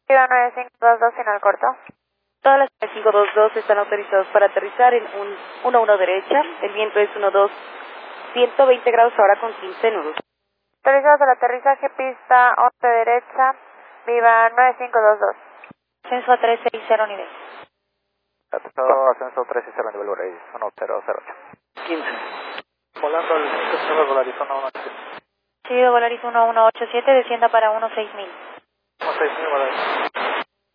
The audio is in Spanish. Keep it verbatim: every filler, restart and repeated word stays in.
Viva nueve cinco dos dos en el corto. Todas las nueve cinco dos dos están autorizados para aterrizar en un uno uno derecha. El viento es uno dos, ciento veinte grados ahora con quince nudos. Autorizados al aterrizaje, pista once derecha. Viva nueve cinco dos dos. Ascenso a tres seis cero nivel. Atestado ascenso tres seis cero nivel Volaris uno cero cero ocho. quince. Volando al cinco cero Volaris uno uno ocho siete. Seguido Volaris uno uno ocho siete, descienda para uno seis mil. uno seis mil Volaris.